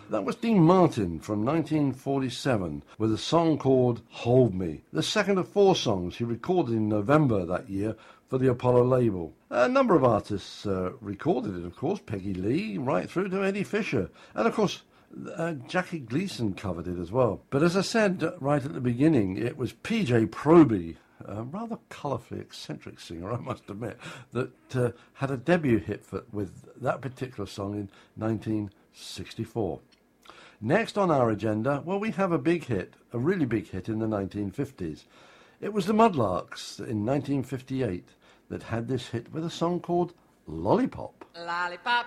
That was Dean Martin from 1947 with a song called Hold Me, the second of 4 songs he recorded in November that year for the Apollo label. A number of artists recorded it, of course, Peggy Lee, right through to Eddie Fisher. And, of course, Jackie Gleason covered it as well. But as I said right at the beginning, it was P.J. Proby, a rather colourfully eccentric singer, I must admit, that had a debut hit with that particular song in 1964. Next on our agenda, well, we have a big hit, a really big hit in the 1950s. It was the Mudlarks in 1958 that had this hit with a song called Lollipop. Lollipop,